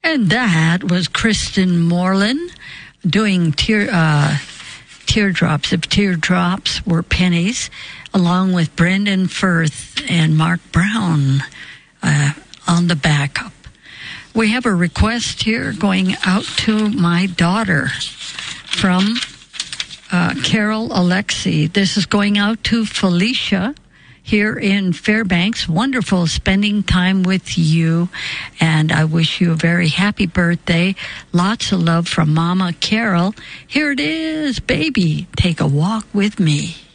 And that was Kristen Moreland doing Teardrops. If teardrops were pennies, along with Brendan Firth and Mark Brown on the backup. We have a request here going out to my daughter from Carol Alexi. This is going out to Felicia here in Fairbanks. Wonderful spending time with you, and I wish you a very happy birthday. Lots of love from Mama Carol. Here it is, baby. Take a walk with me.